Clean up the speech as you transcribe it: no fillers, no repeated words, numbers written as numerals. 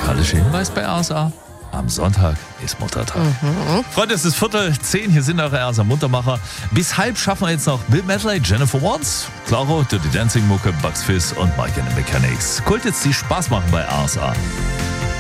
musikalischer Hinweis bei RSA. Am Sonntag ist Muttertag. Freunde, es ist 9:45, hier sind eure RSA Muntermacher. Bis halb schaffen wir jetzt noch Bill Medley, Jennifer Warnes, Claro, Dirty Dancing Mucke, Bugs Fizz und Mike and the Mechanics. Kult jetzt, die Spaß machen bei RSA.